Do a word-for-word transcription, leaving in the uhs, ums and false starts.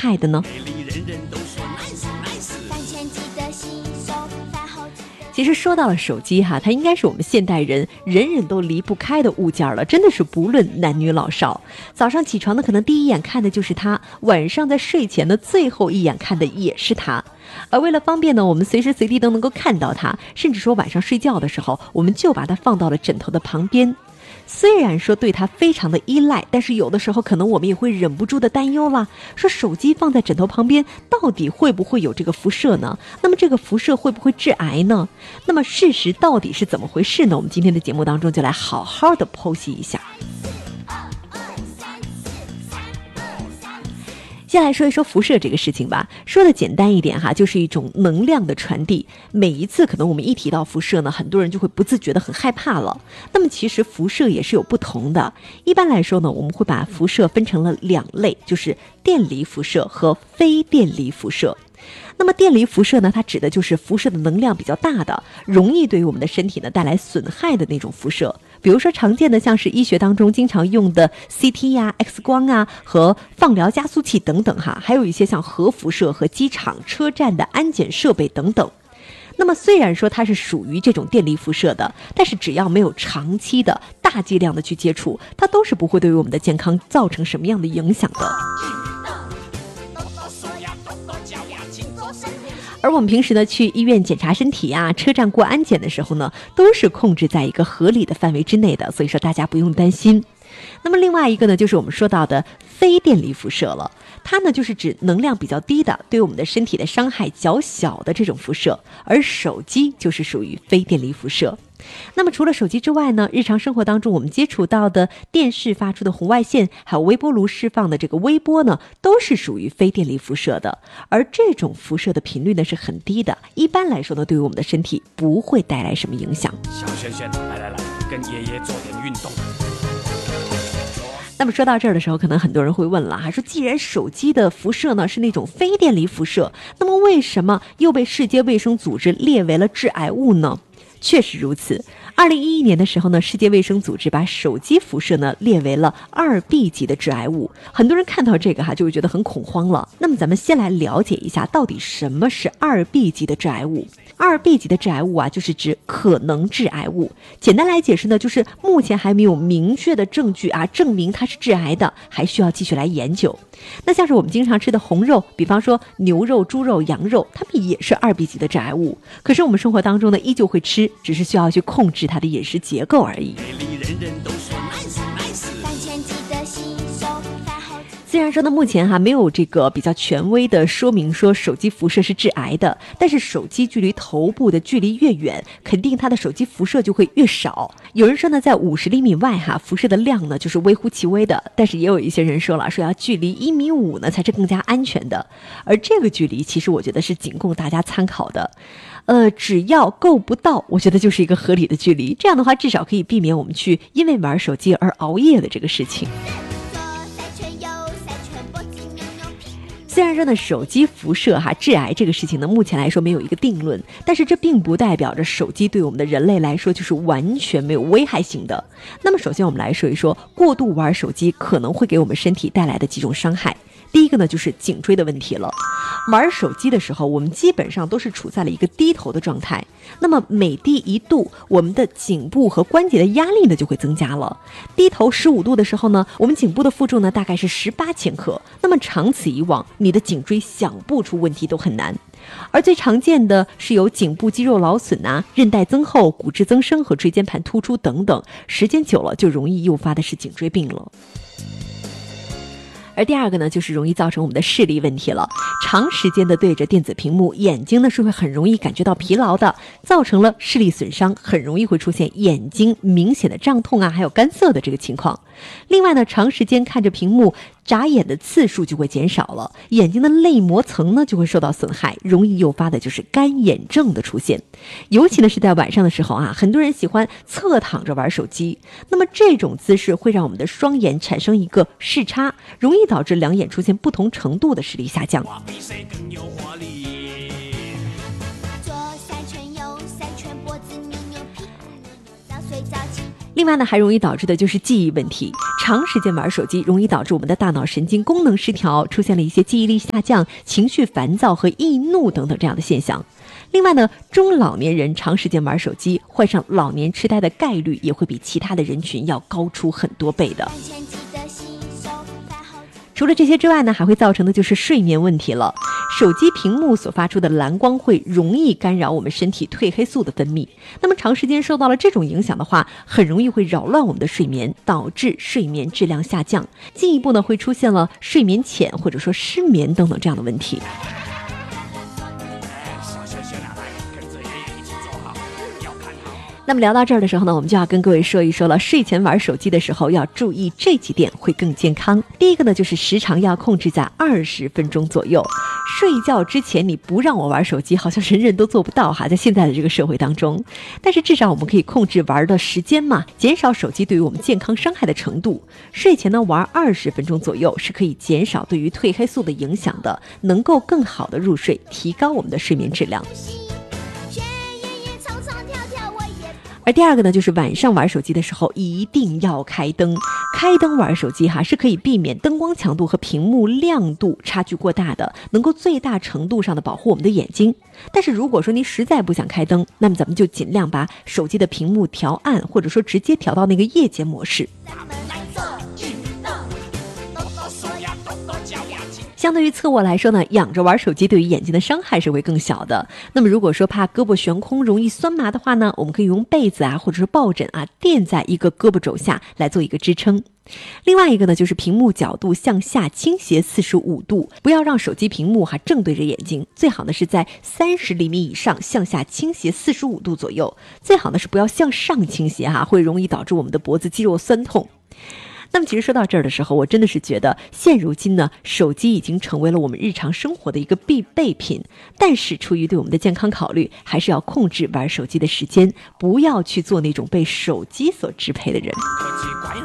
害的呢？其实说到了手机哈，它应该是我们现代人人人都离不开的物件了，真的是不论男女老少。早上起床呢，可能第一眼看的就是它，晚上在睡前的最后一眼看的也是它。而为了方便呢，我们随时随地都能够看到它，甚至说晚上睡觉的时候，我们就把它放到了枕头的旁边。虽然说对它非常的依赖，但是有的时候可能我们也会忍不住的担忧啦，说手机放在枕头旁边到底会不会有这个辐射呢？那么这个辐射会不会致癌呢？那么事实到底是怎么回事呢？我们今天的节目当中就来好好的剖析一下。先来说一说辐射这个事情吧，说的简单一点哈，就是一种能量的传递。每一次可能我们一提到辐射呢，很多人就会不自觉的很害怕了。那么其实辐射也是有不同的，一般来说呢，我们会把辐射分成了两类，就是电离辐射和非电离辐射。那么电离辐射呢，它指的就是辐射的能量比较大的，容易对于我们的身体呢带来损害的那种辐射。比如说常见的像是医学当中经常用的 C T 呀、X 光啊和放疗加速器等等哈，还有一些像核辐射和机场、车站的安检设备等等。那么虽然说它是属于这种电离辐射的，但是只要没有长期的大剂量的去接触，它都是不会对于我们的健康造成什么样的影响的。而我们平时呢去医院检查身体啊，车站过安检的时候呢，都是控制在一个合理的范围之内的，所以说大家不用担心。那么另外一个呢，就是我们说到的非电离辐射了，它呢就是指能量比较低的，对我们的身体的伤害较小的这种辐射，而手机就是属于非电离辐射。那么除了手机之外呢，日常生活当中我们接触到的电视发出的红外线，还有微波炉释放的这个微波呢，都是属于非电离辐射的。而这种辐射的频率呢是很低的，一般来说呢，对于我们的身体不会带来什么影响。 小轩轩，来来来，跟爷爷做点运动。 那么说到这儿的时候，可能很多人会问了，还说既然手机的辐射呢是那种非电离辐射，那么为什么又被世界卫生组织列为了致癌物呢？确实如此，二零一一年的时候呢，世界卫生组织把手机辐射呢列为了二 B 级的致癌物。很多人看到这个哈，就会觉得很恐慌了。那么咱们先来了解一下，到底什么是二 B 级的致癌物？二 B 级的致癌物啊，就是指可能致癌物。简单来解释呢，就是目前还没有明确的证据啊，证明它是致癌的，还需要继续来研究。那像是我们经常吃的红肉，比方说牛肉、猪肉、羊肉，它们也是二 B 级的致癌物。可是我们生活当中呢，依旧会吃，只是需要去控制它的饮食结构而已。虽然说呢，目前哈没有这个比较权威的说明说手机辐射是致癌的，但是手机距离头部的距离越远，肯定它的手机辐射就会越少。有人说呢，在五十厘米外哈，辐射的量呢就是微乎其微的，但是也有一些人说了，说要距离一米五呢才是更加安全的。而这个距离其实我觉得是仅供大家参考的。呃，只要够不到，我觉得就是一个合理的距离。这样的话，至少可以避免我们去因为玩手机而熬夜的这个事情。虽然说呢，手机辐射哈致癌这个事情呢，目前来说没有一个定论，但是这并不代表着手机对我们的人类来说就是完全没有危害性的。那么首先我们来说一说过度玩手机可能会给我们身体带来的几种伤害。第一个呢，就是颈椎的问题了。玩手机的时候，我们基本上都是处在了一个低头的状态，那么每低一度，我们的颈部和关节的压力呢就会增加了。低头十五度的时候呢，我们颈部的负重呢大概是十八千克，那么长此以往，你的颈椎想不出问题都很难。而最常见的是有颈部肌肉劳损啊、韧带增厚、骨质增生和椎间盘突出等等，时间久了就容易诱发的是颈椎病了。而第二个呢，就是容易造成我们的视力问题了。长时间的对着电子屏幕，眼睛呢是会很容易感觉到疲劳的，造成了视力损伤，很容易会出现眼睛明显的胀痛啊，还有干涩的这个情况。另外呢，长时间看着屏幕，眨眼的次数就会减少了，眼睛的泪膜层呢就会受到损害，容易诱发的就是干眼症的出现。尤其呢是在晚上的时候啊，很多人喜欢侧躺着玩手机，那么这种姿势会让我们的双眼产生一个视差，容易导致两眼出现不同程度的视力下降。 另外呢，还容易导致的就是记忆问题。长时间玩手机容易导致我们的大脑神经功能失调，出现了一些记忆力下降、情绪烦躁和易怒等等这样的现象。另外呢，中老年人长时间玩手机，患上老年痴呆的概率也会比其他的人群要高出很多倍的。除了这些之外呢，还会造成的就是睡眠问题了。手机屏幕所发出的蓝光会容易干扰我们身体褪黑素的分泌，那么长时间受到了这种影响的话，很容易会扰乱我们的睡眠，导致睡眠质量下降，进一步呢会出现了睡眠浅或者说失眠等等这样的问题。那么聊到这儿的时候呢，我们就要跟各位说一说了，睡前玩手机的时候要注意这几点会更健康。第一个呢，就是时长要控制在二十分钟左右。睡觉之前你不让我玩手机，好像人人都做不到哈，在现在的这个社会当中。但是至少我们可以控制玩的时间嘛，减少手机对于我们健康伤害的程度。睡前呢玩二十分钟左右是可以减少对于褪黑素的影响的，能够更好的入睡，提高我们的睡眠质量。而第二个呢，就是晚上玩手机的时候一定要开灯。开灯玩手机哈，是可以避免灯光强度和屏幕亮度差距过大的，能够最大程度上的保护我们的眼睛。但是如果说您实在不想开灯，那么咱们就尽量把手机的屏幕调暗，或者说直接调到那个夜间模式。相对于侧卧来说呢，仰着玩手机对于眼睛的伤害是会更小的。那么如果说怕胳膊悬空容易酸麻的话呢，我们可以用被子啊或者是抱枕啊垫在一个胳膊肘下来做一个支撑。另外一个呢，就是屏幕角度向下倾斜四十五度，不要让手机屏幕哈正对着眼睛，最好呢是在三十厘米以上向下倾斜四十五度左右，最好呢是不要向上倾斜哈，会容易导致我们的脖子肌肉酸痛。那么其实说到这儿的时候，我真的是觉得现如今呢，手机已经成为了我们日常生活的一个必备品，但是出于对我们的健康考虑，还是要控制玩手机的时间，不要去做那种被手机所支配的人。